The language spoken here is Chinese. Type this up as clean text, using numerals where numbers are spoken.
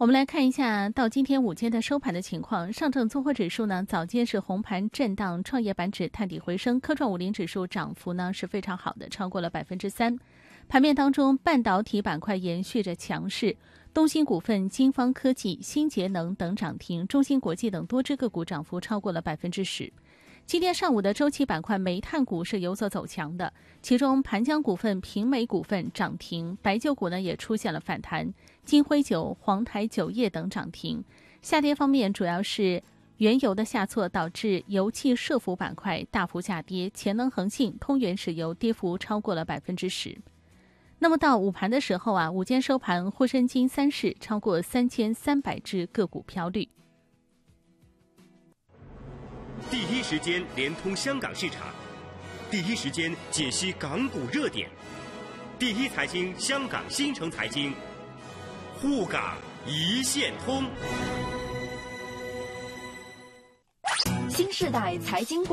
我们来看一下到今天午间的收盘的情况。上证综合指数呢，早间是红盘震荡，创业板指探底回升，科创50指数涨幅呢是非常好的，超过了3%。盘面当中，半导体板块延续着强势，东芯股份、金方科技、新节能等涨停，中芯国际等多只个股涨幅超过了10%。今天上午的周期板块煤炭股是有所走强的，其中盘江股份、平煤股份涨停，白酒股呢也出现了反弹，金辉酒、黄台酒业等涨停。下跌方面主要是原油的下挫导致油气设伏板块大幅下跌，潜能恒信、通源石油跌幅超过了10%。那么到午盘的时候啊，午间收盘沪深金三市超过3300只个股飘绿。 第一时间连通香港市场，第一时间解析港股热点，第一财经香港新城财经，沪港一线通。 新时代财经